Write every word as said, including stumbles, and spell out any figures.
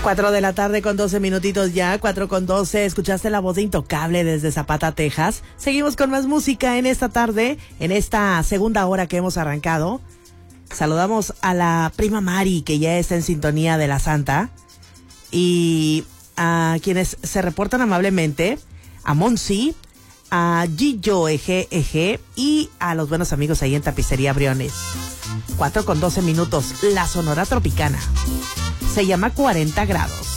Cuatro de la tarde con doce minutitos ya, cuatro con doce. Escuchaste la voz de Intocable desde Zapata, Texas. Seguimos con más música en esta tarde, en esta segunda hora que hemos arrancado. Saludamos a la prima Mari, que ya está en sintonía de la Santa. Y a quienes se reportan amablemente, a Monsi, a Gillo Eje Eje y a los buenos amigos ahí en Tapicería Briones. Cuatro con doce minutos, la Sonora Tropicana. Se llama cuarenta grados.